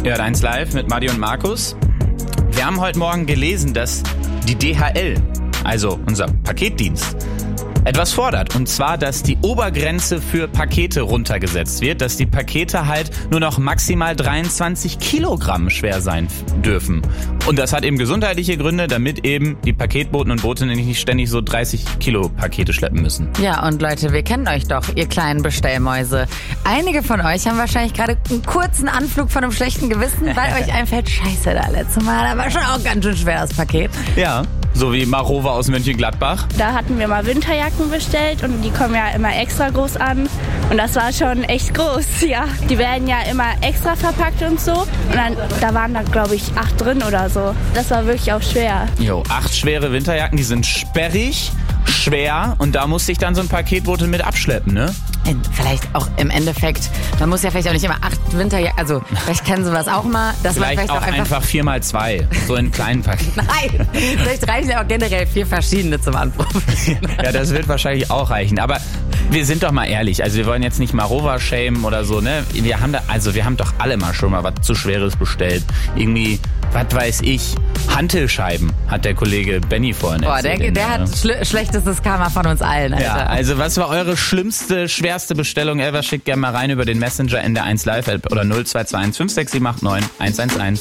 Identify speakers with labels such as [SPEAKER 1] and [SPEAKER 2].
[SPEAKER 1] Ihr hört 1 Live mit Madi und Markus. Wir haben heute Morgen gelesen, dass die DHL, also unser Paketdienst, etwas fordert. Und zwar, dass die Obergrenze für Pakete runtergesetzt wird, dass die Pakete halt nur noch maximal 23 Kilogramm schwer sein dürfen. Und das hat eben gesundheitliche Gründe, damit eben die Paketboten und Botinnen nicht ständig so 30 Kilo Pakete schleppen müssen.
[SPEAKER 2] Ja, und Leute, wir kennen euch doch, ihr kleinen Bestellmäuse. Einige von euch haben wahrscheinlich gerade einen kurzen Anflug von einem schlechten Gewissen, weil euch einfällt, scheiße, da letzte Mal, da war schon auch ganz schön schwer das Paket.
[SPEAKER 1] Ja, so wie Marova aus Mönchengladbach.
[SPEAKER 3] Da hatten wir mal Winterjacken bestellt und die kommen ja immer extra groß an. Und das war schon echt groß, ja. Die werden ja immer extra verpackt und so. Und dann, da waren da, glaube ich, 8 drin oder so. Das war wirklich auch schwer.
[SPEAKER 1] 8 schwere Winterjacken, die sind sperrig, schwer und da musste ich dann so ein Paketbote mit abschleppen, ne?
[SPEAKER 2] Vielleicht auch im Endeffekt, man muss ja vielleicht auch nicht immer 8 Winterjacken, also vielleicht kennen sie was auch mal. Dass
[SPEAKER 1] vielleicht
[SPEAKER 2] man
[SPEAKER 1] auch einfach 4x2, so in kleinen Paketen.
[SPEAKER 2] Nein, vielleicht reichen ja auch generell 4 verschiedene zum Anprobieren.
[SPEAKER 1] Ja, das wird wahrscheinlich auch reichen, aber wir sind doch mal ehrlich, also wir wollen jetzt nicht Marova shamen oder so, ne? Wir haben doch alle mal schon mal was zu Schweres bestellt. Irgendwie, was weiß ich, Hantelscheiben, hat der Kollege Benny vorhin erzählt.
[SPEAKER 2] Der hat schlechtestes Karma von uns allen, Alter.
[SPEAKER 1] Ja, also was war eure schlimmste, schwerste Bestellung ever? Schickt gerne mal rein über den Messenger in der 1 Live App oder 0221 56789 111.